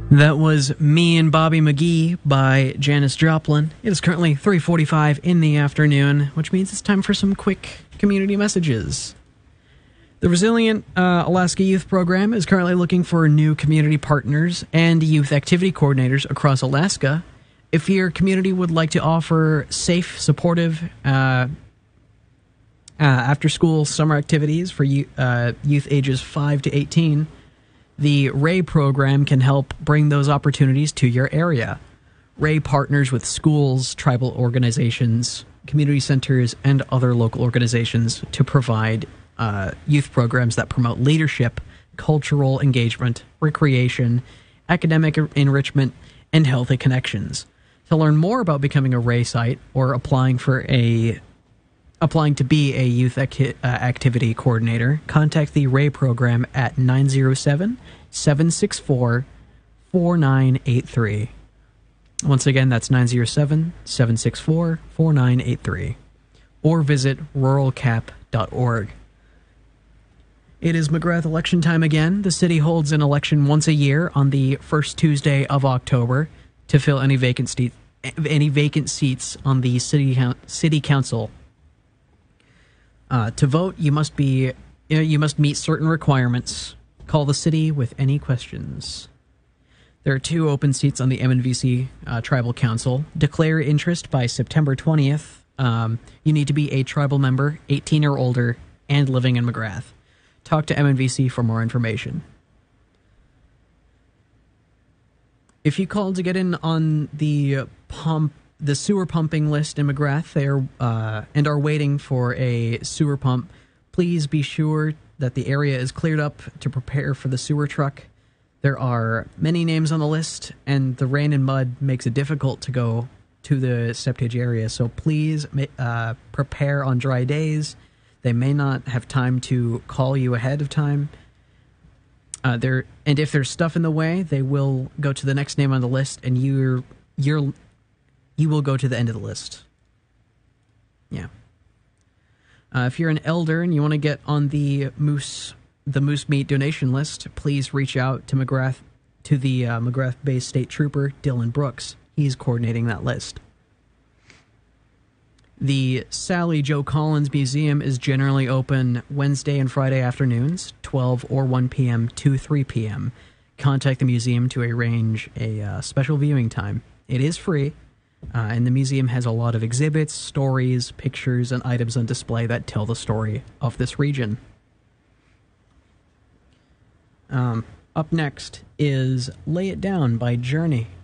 That was Me and Bobby McGee by Janis Joplin. It is currently 3:45 in the afternoon, which means it's time for some quick community messages. The Resilient Alaska Youth Program is currently looking for new community partners and youth activity coordinators across Alaska. If your community would like to offer safe, supportive after-school summer activities for youth ages 5 to 18, the RAY program can help bring those opportunities to your area. RAY partners with schools, tribal organizations, community centers, and other local organizations to provide youth programs that promote leadership, cultural engagement, recreation, academic enrichment, and healthy connections. To learn more about becoming a RAY site or applying to be a youth activity coordinator, contact the RAY program at 907-764-4983. Once again, that's 907-764-4983. Or visit ruralcap.org. It is McGrath election time again. The city holds an election once a year on the first Tuesday of October to fill any vacant seats on the city council. To vote, you must meet certain requirements. Call the city with any questions. There are 2 open seats on the MNVC Tribal Council. Declare interest by September 20th. You need to be a tribal member, 18 or older, and living in McGrath. Talk to MNVC for more information. If you called to get in on the sewer pumping list in McGrath and are waiting for a sewer pump, please be sure that the area is cleared up to prepare for the sewer truck. There are many names on the list, and the rain and mud makes it difficult to go to the septage area, so please prepare on dry days. They may not have time to call you ahead of time. And if there's stuff in the way, they will go to the next name on the list, and you will go to the end of the list. Yeah. If you're an elder and you want to get on the moose meat donation list, please reach out to the McGrath-based state trooper, Dylan Brooks. He's coordinating that list. The Sally Joe Collins Museum is generally open Wednesday and Friday afternoons, 12 or 1 p.m. to 3 p.m. Contact the museum to arrange a special viewing time. It is free, and the museum has a lot of exhibits, stories, pictures, and items on display that tell the story of this region. Up next is Lay It Down by Journey.